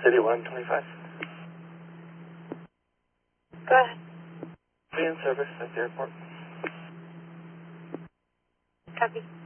City 125. Go ahead. Be in service at the airport. Copy.